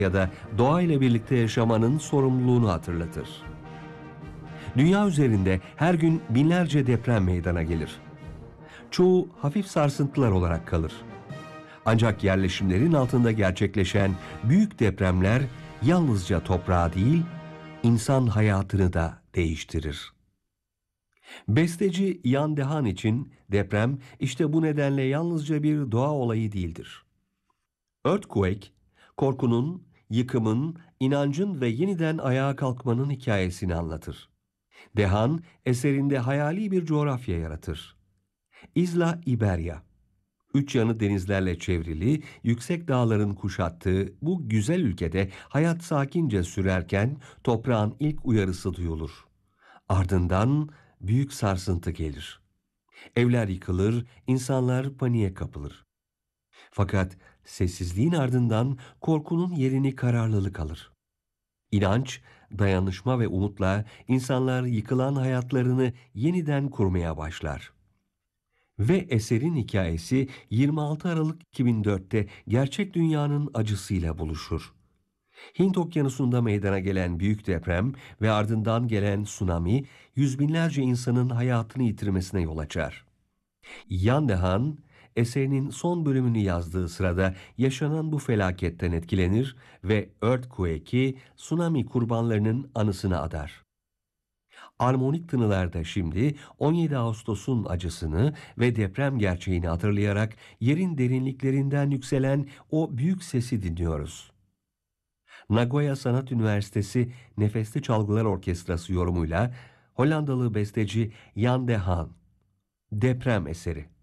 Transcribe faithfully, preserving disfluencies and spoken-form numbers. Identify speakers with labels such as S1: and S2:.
S1: ya da doğayla birlikte yaşamanın sorumluluğunu hatırlatır. Dünya üzerinde her gün binlerce deprem meydana gelir. Çoğu hafif sarsıntılar olarak kalır. Ancak yerleşimlerin altında gerçekleşen büyük depremler yalnızca toprağı değil, insan hayatını da değiştirir. Besteci Jan de Haan için deprem işte bu nedenle yalnızca bir doğa olayı değildir. Earthquake, korkunun, yıkımın, inancın ve yeniden ayağa kalkmanın hikayesini anlatır. De Haan eserinde hayali bir coğrafya yaratır. Isla Iberia, üç yanı denizlerle çevrili, yüksek dağların kuşattığı bu güzel ülkede hayat sakince sürerken toprağın ilk uyarısı duyulur. Ardından büyük sarsıntı gelir. Evler yıkılır, insanlar paniğe kapılır. Fakat sessizliğin ardından korkunun yerini kararlılık alır. İnanç, dayanışma ve umutla insanlar yıkılan hayatlarını yeniden kurmaya başlar. Ve eserin hikayesi yirmi altı Aralık iki bin dörtte gerçek dünyanın acısıyla buluşur. Hint Okyanusu'nda meydana gelen büyük deprem ve ardından gelen tsunami, yüz binlerce insanın hayatını yitirmesine yol açar. Jan de Haan, eserinin son bölümünü yazdığı sırada yaşanan bu felaketten etkilenir ve Earthquake'i tsunami kurbanlarının anısına adar. Armonik tınılarda şimdi on yedi Ağustos'un acısını ve deprem gerçeğini hatırlayarak yerin derinliklerinden yükselen o büyük sesi dinliyoruz. Nagoya Sanat Üniversitesi Nefesli Çalgılar Orkestrası yorumuyla Hollandalı besteci Jan de Haan, Deprem eseri.